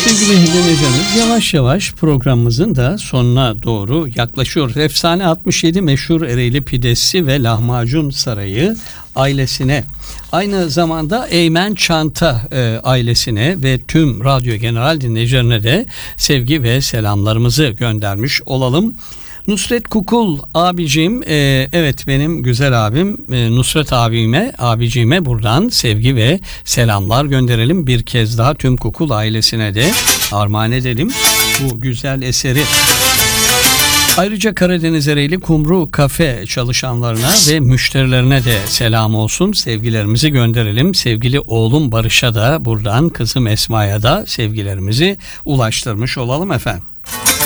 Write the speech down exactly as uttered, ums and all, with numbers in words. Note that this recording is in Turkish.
sevgili dinleyicilerimiz, yavaş yavaş programımızın da sonuna doğru yaklaşıyoruz. Efsane altmış yedi meşhur Ereğli pidesi ve lahmacun sarayı ailesine, aynı zamanda Eymen Çanta e, ailesine ve tüm Radyo General dinleyicilerine de sevgi ve selamlarımızı göndermiş olalım. Nusret Kukul abicim, e, evet benim güzel abim e, Nusret abime, abicime buradan sevgi ve selamlar gönderelim. Bir kez daha tüm Kukul ailesine de armağan edelim bu güzel eseri. Ayrıca Karadeniz Ereğli Kumru Kafe çalışanlarına ve müşterilerine de selam olsun. Sevgilerimizi gönderelim. Sevgili oğlum Barış'a da buradan, kızım Esma'ya da sevgilerimizi ulaştırmış olalım efendim.